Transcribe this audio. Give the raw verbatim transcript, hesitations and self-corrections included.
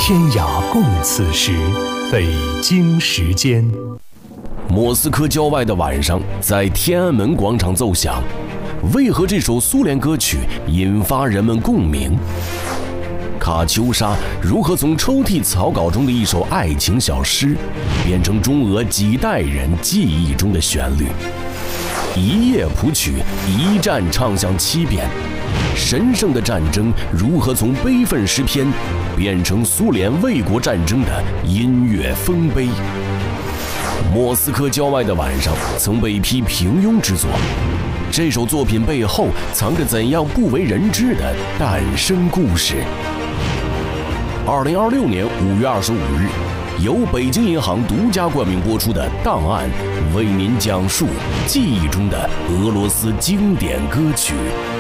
天涯共此时，北京时间。 莫斯科郊外的晚上，在天安门广场奏响。为何这首苏联歌曲引发人们共鸣？卡秋莎如何从抽屉草稿中的一首爱情小诗，变成中俄几代人记忆中的旋律？一夜谱曲，一战唱响七遍。神圣的战争如何从悲愤诗篇变成苏联卫国战争的音乐丰碑？莫斯科郊外的晚上曾被批平庸之作，这首作品背后藏着怎样不为人知的诞生故事？二零二六年五月二十五日，由北京银行独家冠名播出的《档案》，为您讲述记忆中的俄罗斯经典歌曲。